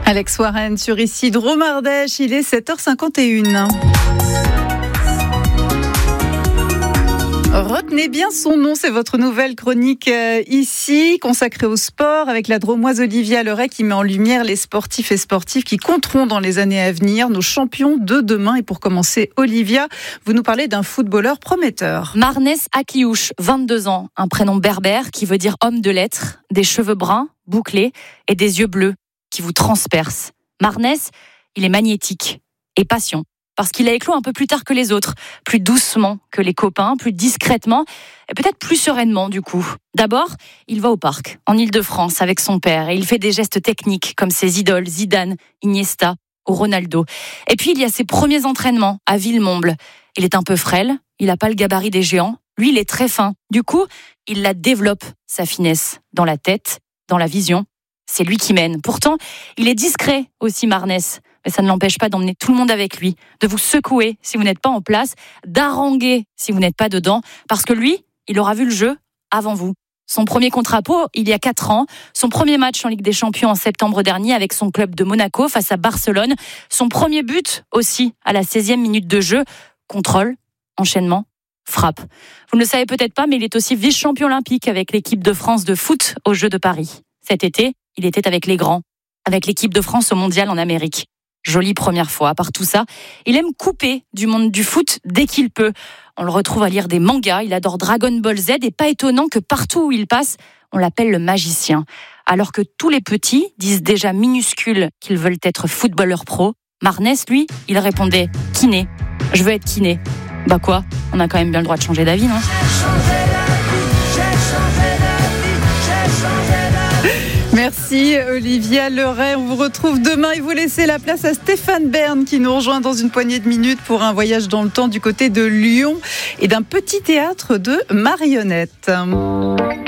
Alex Warren sur ici Dromardèche, il est 7h51. Retenez bien son nom, c'est votre nouvelle chronique ici, consacrée au sport, avec la Dromoise Olivia Leray qui met en lumière les sportifs et sportives qui compteront dans les années à venir, nos champions de demain. Et pour commencer, Olivia, vous nous parlez d'un footballeur prometteur. Marnès Akliouche, 22 ans, un prénom berbère qui veut dire homme de lettres, des cheveux bruns, bouclés et des yeux bleus qui vous transpercent. Marnès, il est magnétique et patient. Parce qu'il a éclos un peu plus tard que les autres, plus doucement que les copains, plus discrètement et peut-être plus sereinement du coup. D'abord, il va au parc, en Île-de-France, avec son père et il fait des gestes techniques comme ses idoles Zidane, Iniesta ou Ronaldo. Et puis il y a ses premiers entraînements à Villemomble. Il est un peu frêle, il n'a pas le gabarit des géants. Lui, il est très fin. Du coup, il la développe, sa finesse, dans la tête, dans la vision. C'est lui qui mène. Pourtant, il est discret aussi, Marnès. Mais ça ne l'empêche pas d'emmener tout le monde avec lui, de vous secouer si vous n'êtes pas en place, d'haranguer si vous n'êtes pas dedans, parce que lui, il aura vu le jeu avant vous. Son premier contre Pau, il y a 4 ans, son premier match en Ligue des Champions en septembre dernier avec son club de Monaco face à Barcelone, son premier but aussi à la 16e minute de jeu, contrôle, enchaînement, frappe. Vous ne le savez peut-être pas, mais il est aussi vice-champion olympique avec l'équipe de France de foot aux Jeux de Paris. Cet été, il était avec les grands, avec l'équipe de France au Mondial en Amérique. Jolie première fois. À part tout ça, il aime couper du monde du foot dès qu'il peut. On le retrouve à lire des mangas, il adore Dragon Ball Z et pas étonnant que partout où il passe, on l'appelle le magicien. Alors que tous les petits disent déjà minuscules qu'ils veulent être footballeurs pro, Marnès, lui, il répondait « kiné, je veux être kiné ». Bah quoi, on a quand même bien le droit de changer d'avis, non ? Merci Olivia Leray, on vous retrouve demain et vous laissez la place à Stéphane Bern qui nous rejoint dans une poignée de minutes pour un voyage dans le temps du côté de Lyon et d'un petit théâtre de marionnettes.